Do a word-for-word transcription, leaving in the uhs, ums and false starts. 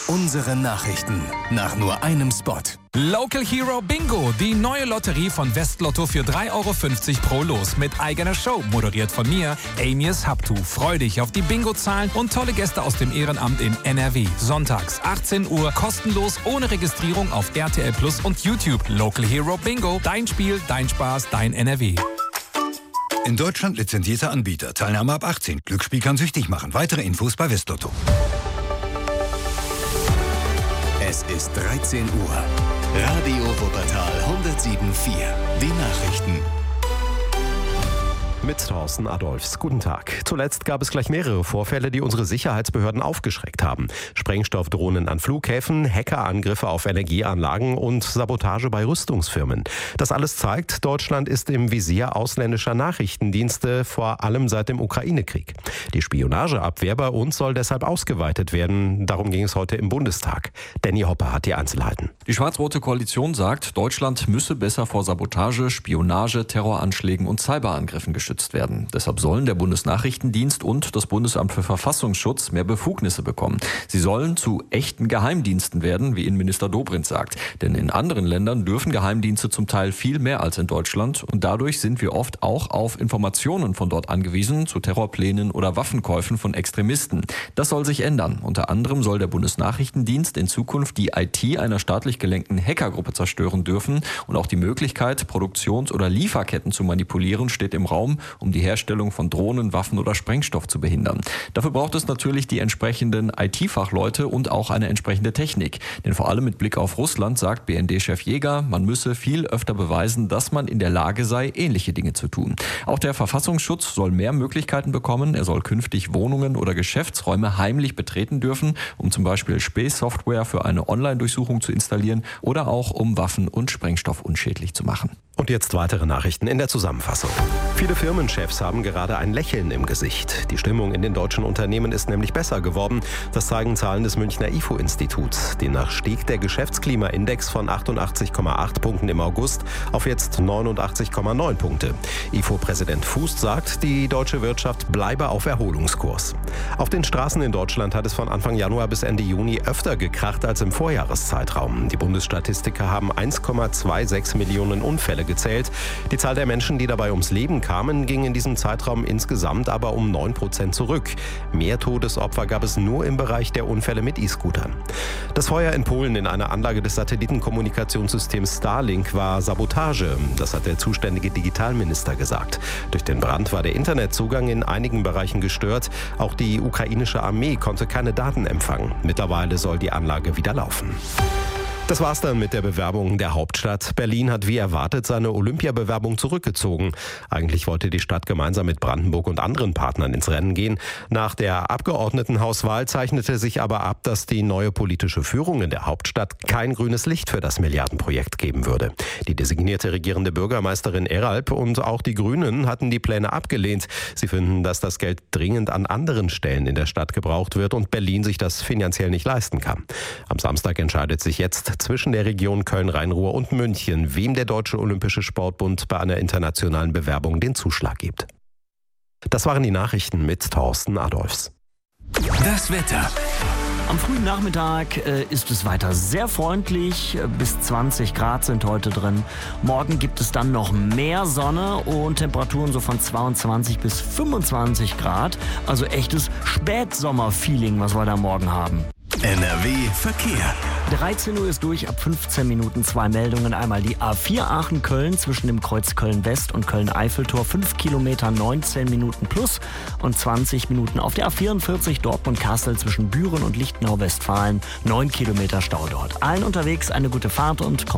Unsere Nachrichten nach nur einem Spot. Local Hero Bingo, die neue Lotterie von Westlotto für drei Euro fünfzig pro Los mit eigener Show, moderiert von mir, Amias Haptu. Freu dich auf die Bingo-Zahlen und tolle Gäste aus dem Ehrenamt in N R W. Sonntags achtzehn Uhr, kostenlos, ohne Registrierung auf R T L Plus und YouTube. Local Hero Bingo, dein Spiel, dein Spaß, dein N R W. In Deutschland lizenzierter Anbieter. Teilnahme ab achtzehn. Glücksspiel kann süchtig machen. Weitere Infos bei Westlotto. Es ist dreizehn Uhr. Radio Wuppertal hundertsieben Komma vier. Die Nachrichten. Mit Thorsten Adolfs. Guten Tag. Zuletzt gab es gleich mehrere Vorfälle, die unsere Sicherheitsbehörden aufgeschreckt haben. Sprengstoffdrohnen an Flughäfen, Hackerangriffe auf Energieanlagen und Sabotage bei Rüstungsfirmen. Das alles zeigt, Deutschland ist im Visier ausländischer Nachrichtendienste, vor allem seit dem Ukraine-Krieg. Die Spionageabwehr bei uns soll deshalb ausgeweitet werden. Darum ging es heute im Bundestag. Danny Hopper hat die Einzelheiten. Die schwarz-rote Koalition sagt, Deutschland müsse besser vor Sabotage, Spionage, Terroranschlägen und Cyberangriffen geschützt werden. Deshalb sollen der Bundesnachrichtendienst und das Bundesamt für Verfassungsschutz mehr Befugnisse bekommen. Sie sollen zu echten Geheimdiensten werden, wie Innenminister Dobrindt sagt. Denn in anderen Ländern dürfen Geheimdienste zum Teil viel mehr als in Deutschland. Und dadurch sind wir oft auch auf Informationen von dort angewiesen, zu Terrorplänen oder Waffenkäufen von Extremisten. Das soll sich ändern. Unter anderem soll der Bundesnachrichtendienst in Zukunft die I T einer staatlich gelenkten Hackergruppe zerstören dürfen. Und auch die Möglichkeit, Produktions- oder Lieferketten zu manipulieren, steht im Raum, um die Herstellung von Drohnen, Waffen oder Sprengstoff zu behindern. Dafür braucht es natürlich die entsprechenden I T-Fachleute und auch eine entsprechende Technik. Denn vor allem mit Blick auf Russland sagt B N D-Chef Jäger, man müsse viel öfter beweisen, dass man in der Lage sei, ähnliche Dinge zu tun. Auch der Verfassungsschutz soll mehr Möglichkeiten bekommen. Er soll künftig Wohnungen oder Geschäftsräume heimlich betreten dürfen, um zum Beispiel Spähsoftware für eine Online-Durchsuchung zu installieren oder auch um Waffen und Sprengstoff unschädlich zu machen. Und jetzt weitere Nachrichten in der Zusammenfassung. Viele Firmenchefs haben gerade ein Lächeln im Gesicht. Die Stimmung in den deutschen Unternehmen ist nämlich besser geworden. Das zeigen Zahlen des Münchner I F O-Instituts. Demnach stieg der Geschäftsklimaindex von achtundachtzig Komma acht Punkten im August auf jetzt neunundachtzig Komma neun Punkte. I F O-Präsident Fuß sagt, die deutsche Wirtschaft bleibe auf Erholungskurs. Auf den Straßen in Deutschland hat es von Anfang Januar bis Ende Juni öfter gekracht als im Vorjahreszeitraum. Die Bundesstatistiker haben eins Komma sechsundzwanzig Millionen Unfälle gezählt. Die Zahl der Menschen, die dabei ums Leben kamen, ging in diesem Zeitraum insgesamt aber um neun Prozent zurück. Mehr Todesopfer gab es nur im Bereich der Unfälle mit E-Scootern. Das Feuer in Polen in einer Anlage des Satellitenkommunikationssystems Starlink war Sabotage. Das hat der zuständige Digitalminister gesagt. Durch den Brand war der Internetzugang in einigen Bereichen gestört. Auch die ukrainische Armee konnte keine Daten empfangen. Mittlerweile soll die Anlage wieder laufen. Das war's dann mit der Bewerbung der Hauptstadt. Berlin hat wie erwartet seine Olympiabewerbung zurückgezogen. Eigentlich wollte die Stadt gemeinsam mit Brandenburg und anderen Partnern ins Rennen gehen. Nach der Abgeordnetenhauswahl zeichnete sich aber ab, dass die neue politische Führung in der Hauptstadt kein grünes Licht für das Milliardenprojekt geben würde. Die designierte regierende Bürgermeisterin Eralp und auch die Grünen hatten die Pläne abgelehnt. Sie finden, dass das Geld dringend an anderen Stellen in der Stadt gebraucht wird und Berlin sich das finanziell nicht leisten kann. Am Samstag entscheidet sich jetzt zwischen der Region Köln-Rhein-Ruhr und München, wem der Deutsche Olympische Sportbund bei einer internationalen Bewerbung den Zuschlag gibt. Das waren die Nachrichten mit Thorsten Adolfs. Das Wetter. Am frühen Nachmittag äh, ist es weiter sehr freundlich. Bis zwanzig Grad sind heute drin. Morgen gibt es dann noch mehr Sonne und Temperaturen so von zweiundzwanzig bis fünfundzwanzig Grad. Also echtes Spätsommer-Feeling, was wir da morgen haben. N R W Verkehr. dreizehn Uhr ist durch, ab fünfzehn Minuten zwei Meldungen. Einmal die A vier Aachen-Köln zwischen dem Kreuz Köln-West und Köln-Eiffeltor, fünf Kilometer, neunzehn Minuten plus und zwanzig Minuten auf der A vierundvierzig Dortmund-Kassel zwischen Büren und Lichtenau-Westfalen, neun Kilometer Stau dort. Allen unterwegs eine gute Fahrt und